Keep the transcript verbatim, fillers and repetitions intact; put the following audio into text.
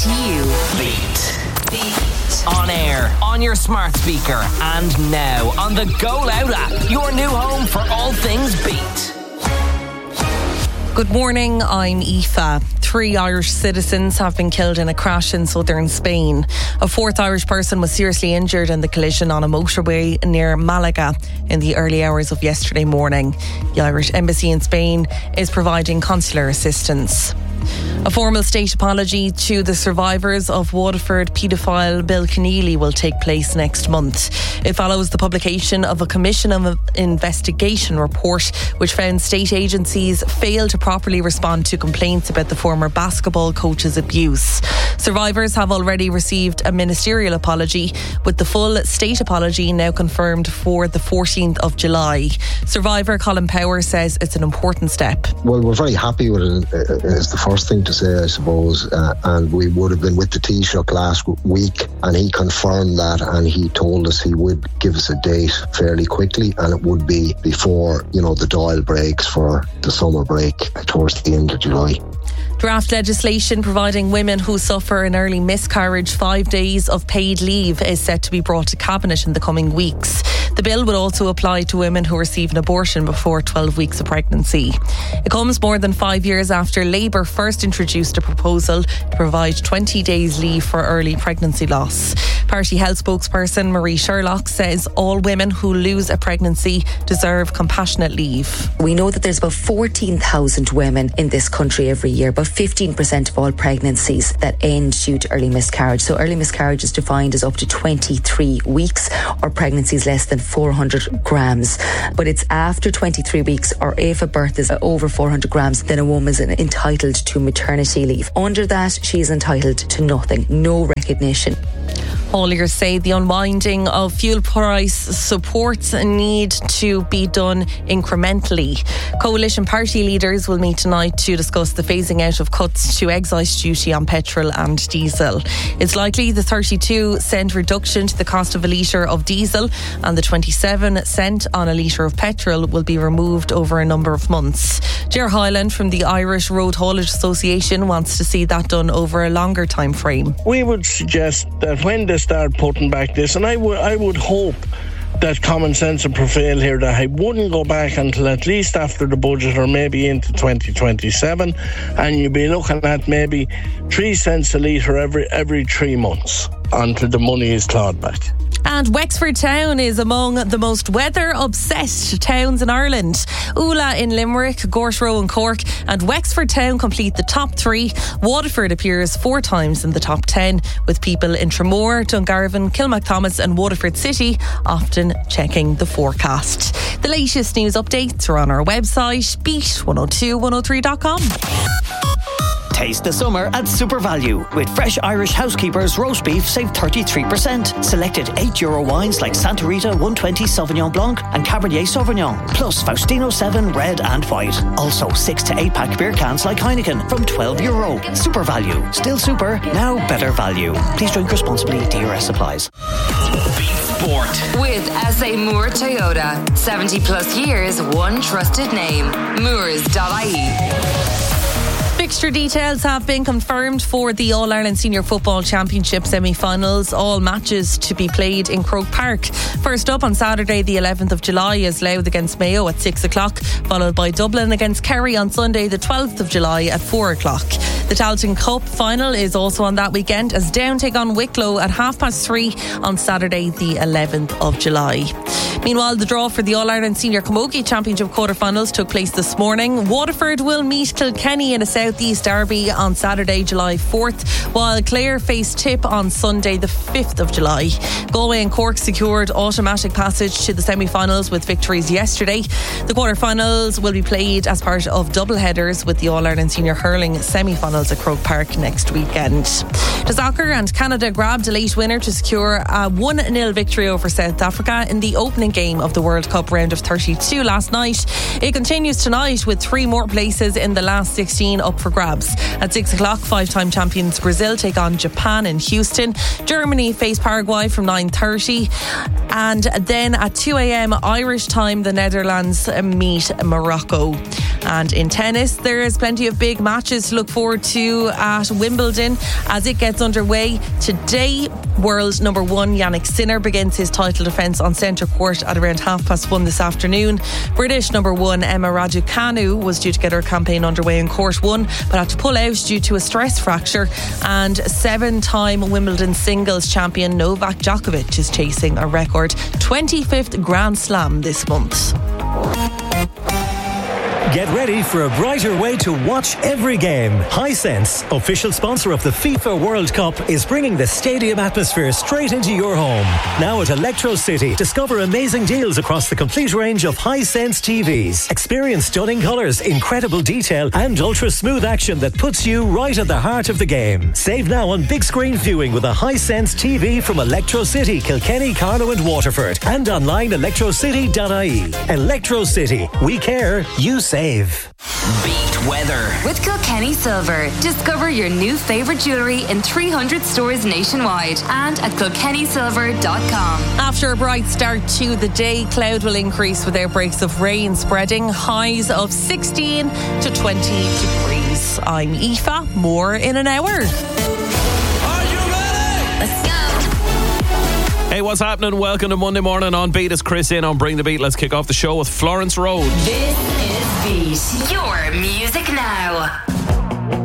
you. Beat. Beat. On air, on your smart speaker, and now on the Go Loud app. Your new home for all things Beat. Good morning, I'm Aoife. Three Irish citizens have been killed in a crash in southern Spain. A fourth Irish person was seriously injured in the collision on a motorway near Malaga in the early hours of yesterday morning. The Irish Embassy in Spain is providing consular assistance. A formal state apology to the survivors of Waterford paedophile Bill Keneally will take place next month. It follows the publication of a Commission of Investigation report which found state agencies failed to properly respond to complaints about the former basketball coach's abuse. Survivors have already received a ministerial apology, with the full state apology now confirmed for the fourteenth of July. Survivor Colin Power says it's an important step. Well, we're very happy with it, is the first thing to say, I suppose, uh, and we would have been with the Taoiseach last week and he confirmed that, and he told us he would give us a date fairly quickly, and it would be before, you know, the Dáil breaks for the summer break towards the end of July. Draft legislation providing women who suffer an early miscarriage five days of paid leave is set to be brought to Cabinet in the coming weeks. The bill will also apply to women who receive an abortion before twelve weeks of pregnancy. It comes more than five years after Labour first introduced a proposal to provide twenty days leave for early pregnancy loss. Party Health spokesperson Marie Sherlock says all women who lose a pregnancy deserve compassionate leave. We know that there's about fourteen thousand women in this country every year, about fifteen percent of all pregnancies that end due to early miscarriage. So early miscarriage is defined as up to twenty-three weeks or pregnancies less than four hundred grams. But it's after twenty-three weeks, or if a birth is over four hundred grams, then a woman is entitled to maternity leave. Under that, she is entitled to nothing, no recognition. Hauliers say the unwinding of fuel price supports need to be done incrementally. Coalition party leaders will meet tonight to discuss the phasing out of cuts to excise duty on petrol and diesel. It's likely the thirty-two cent reduction to the cost of a litre of diesel and the twenty-seven cent on a litre of petrol will be removed over a number of months. Ger Hyland from the Irish Road Haulage Association wants to see that done over a longer time frame. We would suggest that when they start putting back this, and I would I would hope that common sense will prevail here, that I wouldn't go back until at least after the budget or maybe into twenty twenty-seven, and you'd be looking at maybe three cents a litre every every three months until the money is clawed back. And Wexford Town is among the most weather-obsessed towns in Ireland. Ula in Limerick, Gortrow in Cork and Wexford Town complete the top three. Waterford appears four times in the top ten, with people in Tramore, Dungarvan, Kilmacthomas and Waterford City often checking the forecast. The latest news updates are on our website, beat one oh two one oh three dot com. Taste the summer at Super Value. With fresh Irish Housekeepers roast beef, save thirty-three percent. Selected eight euro wines like Santa Rita one twenty Sauvignon Blanc and Cabernet Sauvignon. Plus Faustino seven red and white. Also six to eight pack beer cans like Heineken from twelve euro. Super Value. Still super, now better value. Please drink responsibly. D R S applies. Beat Sport. With S A Moore Toyota. seventy plus years, one trusted name. Moores dot I E. Fixture details have been confirmed for the All-Ireland Senior Football Championship semi-finals. All matches to be played in Croke Park. First up on Saturday the eleventh of July is Louth against Mayo at six o'clock, followed by Dublin against Kerry on Sunday the twelfth of July at four o'clock. The Tailteann Cup final is also on that weekend as Down take on Wicklow at half past three on Saturday the eleventh of July. Meanwhile, the draw for the All-Ireland Senior Camogie Championship quarter-finals took place this morning. Waterford will meet Kilkenny in a South-East derby on Saturday, July fourth, while Clare face Tip on Sunday, the fifth of July. Galway and Cork secured automatic passage to the semi-finals with victories yesterday. The quarter-finals will be played as part of double headers with the All-Ireland Senior Hurling semi-finals at Croke Park next weekend. To soccer, and Canada grabbed a late winner to secure a one nil victory over South Africa in the opening game of the World Cup round of thirty-two last night. It continues tonight with three more places in the last sixteen up for grabs. At six o'clock, five-time champions Brazil take on Japan in Houston. Germany face Paraguay from nine thirty. And then at two a.m. Irish time, the Netherlands meet Morocco. And in tennis, there is plenty of big matches to look forward to at Wimbledon as it gets underway. Today, world number one Yannick Sinner begins his title defence on centre court at around half past one this afternoon. British number one Emma Raducanu was due to get her campaign underway in court one, but had to pull out due to a stress fracture. And seven-time Wimbledon singles champion Novak Djokovic is chasing a record twenty-fifth Grand Slam this month. Get ready for a brighter way to watch every game. Hisense, official sponsor of the FIFA World Cup, is bringing the stadium atmosphere straight into your home. Now at Electro City, discover amazing deals across the complete range of Hisense T Vs. Experience stunning colours, incredible detail and ultra-smooth action that puts you right at the heart of the game. Save now on big screen viewing with a Hisense T V from Electro City, Kilkenny, Carlow and Waterford, and online electro city dot I E. Electro City. We care, you save. Beat weather with Kilkenny Silver. Discover your new favourite jewellery in three hundred stores nationwide and at kilkenny silver dot com. After a bright start to the day, cloud will increase with outbreaks of rain spreading. Highs of sixteen to twenty degrees. I'm Aoife. More in an hour. Are you ready? Let's go. Hey, what's happening? Welcome to Monday Morning on Beat. It's Chris in on Bring the Beat. Let's kick off the show with Florence Road. This is Beat. Your music now.